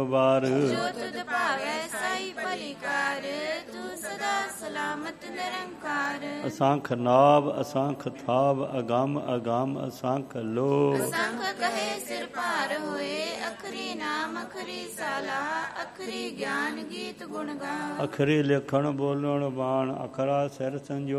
ਬਾਰ। ਜੋ ਤੁਧ ਭਾਵੈ ਸਾਈ ਭਲੀ ਕਾਰ, ਤੂੰ ਸਦਾ ਸਲਾਮਤ ਨਿਰੰਕਾਰ। ਅਸੰਖ ਨਾਭ ਅਸੰਖ ਥਾਵ, ਅਗੰਮ ਅਗੰਮ ਅਸੰਖ ਲੋ। ਅਸੰਖ ਕਹੇ ਸਿਰ ਭਾਰ ਹੋਏ, ਅਖਰੀ ਨਾਮ ਅਖਰੀ ਸਾਲਾ, ਅਖਰੀ ਗਿਆਨ ਗੀਤ ਗੁਣ ਗਾ। ਅਖਰੀ ਲਿਖਣ ਬੋਲਣ ਬਾਣ, ਅਖਰਾ ਸਿਰ ਸੰਜੋ